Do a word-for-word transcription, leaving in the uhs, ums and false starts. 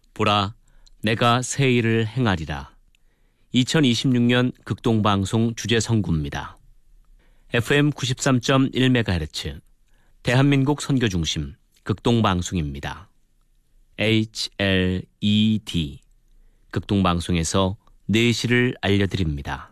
보라, 내가 새 일을 행하리라. 이천이십육 년 극동방송 주제선구입니다. 에프엠 구십삼 점 일 메가헤르츠 대한민국 선교중심 극동방송입니다. 에이치엘이디 극동방송에서 내시를 알려드립니다.